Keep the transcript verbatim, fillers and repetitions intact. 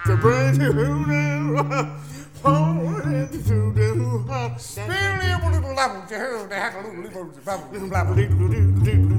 to bring you down. Oh, to do. Spin a little level to her, they have a little level to